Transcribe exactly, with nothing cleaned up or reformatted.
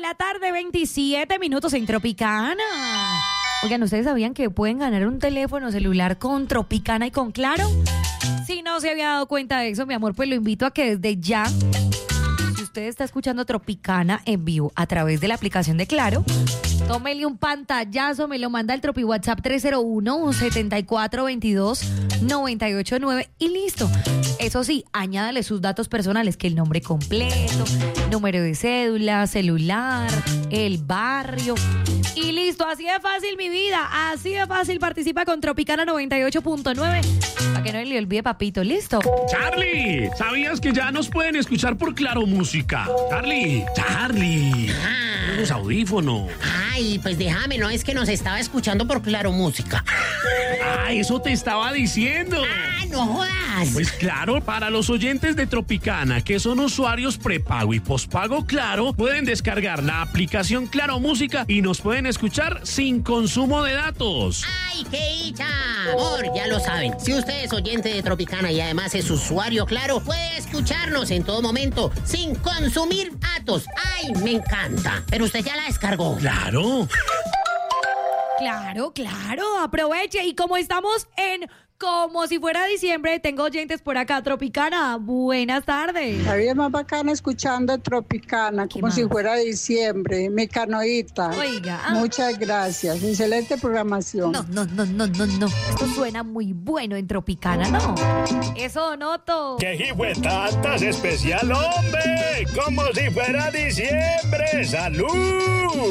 la tarde, veintisiete minutos en Tropicana. Oigan, ¿ustedes sabían que pueden ganar un teléfono celular con Tropicana y con Claro? Si no se había dado cuenta de eso, mi amor, pues lo invito a que desde ya, si usted está escuchando Tropicana en vivo a través de la aplicación de Claro, tómele un pantallazo, me lo manda al Tropi WhatsApp tres cero uno, siete cuatro dos dos, nueve ocho nueve y listo. Eso sí, añádale sus datos personales, que el nombre completo, número de cédula, celular, el barrio y listo. Así de fácil, mi vida, así de fácil. Participa con Tropicana noventa y ocho punto nueve para que no le olvide, papito. ¿Listo? Charlie, ¿sabías que ya nos pueden escuchar por Claro Música? Charlie, Charlie, Ah. los audífonos. Ay, pues déjame, no es que nos estaba escuchando por Claro Música. Ah, eso te estaba diciendo. Ah, no jodas. Pues claro, para los oyentes de Tropicana, que son usuarios prepago y pospago Claro, pueden descargar la aplicación Claro Música y nos pueden escuchar sin consumo de datos. ¡Ay, qué dicha! Amor, ya lo saben. Si usted es oyente de Tropicana y además es usuario Claro, puede escucharnos en todo momento sin consumir datos. ¡Ay, me encanta! Pero usted ya la descargó. Claro. Claro, claro, aproveche. Y como estamos en como si fuera diciembre, tengo oyentes por acá, Tropicana. Buenas tardes. La vida es más bacana escuchando Tropicana, como más? si fuera diciembre, mi canoita. Oiga. ah. Muchas gracias, excelente programación. No, no, no, no, no, no. Esto suena muy bueno en Tropicana, ¿no? Eso noto. ¡Qué hijuetantas especial, hombre! ¡Como si fuera diciembre! ¡Salud!